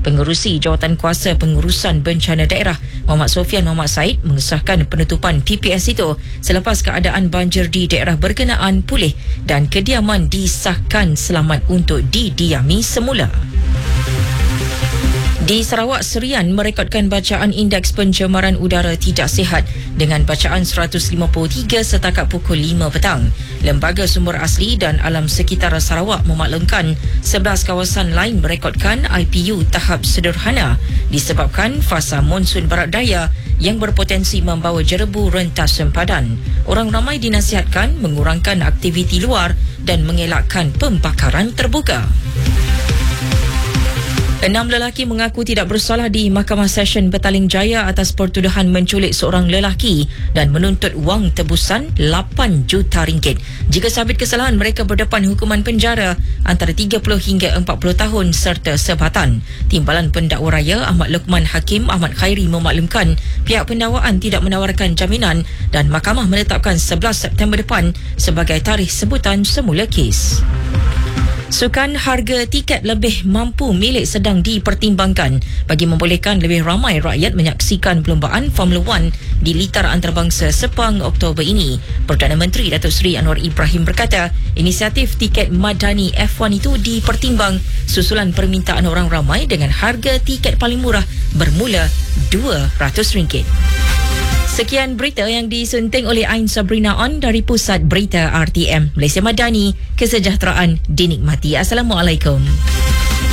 Pengerusi Jawatan Kuasa Pengurusan Bencana Daerah Muhammad Sofian Muhammad Said mengesahkan penutupan TPS itu selepas keadaan banjir di daerah berkenaan pulih dan kediaman disahkan selamat untuk didiami semula. Di Sarawak, Serian merekodkan bacaan indeks pencemaran udara tidak sihat dengan bacaan 153 setakat pukul 5 petang. Lembaga Sumber Asli dan Alam Sekitar Sarawak memaklumkan 11 kawasan lain merekodkan IPU tahap sederhana disebabkan fasa monsun barat daya yang berpotensi membawa jerebu rentas sempadan. Orang ramai dinasihatkan mengurangkan aktiviti luar dan mengelakkan pembakaran terbuka. 6 lelaki mengaku tidak bersalah di Mahkamah Session Petaling Jaya atas pertuduhan menculik seorang lelaki dan menuntut wang tebusan 8 juta ringgit. Jika sabit kesalahan, mereka berdepan hukuman penjara antara 30 hingga 40 tahun serta sebatan. Timbalan Pendakwa Raya Ahmad Luqman Hakim Ahmad Khairi memaklumkan pihak pendakwaan tidak menawarkan jaminan dan mahkamah menetapkan 11 September depan sebagai tarikh sebutan semula kes. Sukan harga tiket lebih mampu milik sedang dipertimbangkan bagi membolehkan lebih ramai rakyat menyaksikan perlombaan Formula 1 di litar antarabangsa Sepang Oktober ini. Perdana Menteri Datuk Seri Anwar Ibrahim berkata, inisiatif tiket madani F1 itu dipertimbang susulan permintaan orang ramai dengan harga tiket paling murah bermula RM200. Sekian berita yang disunting oleh Ain Sabrina On dari Pusat Berita RTM Malaysia Madani. Kesejahteraan dinikmati. Assalamualaikum.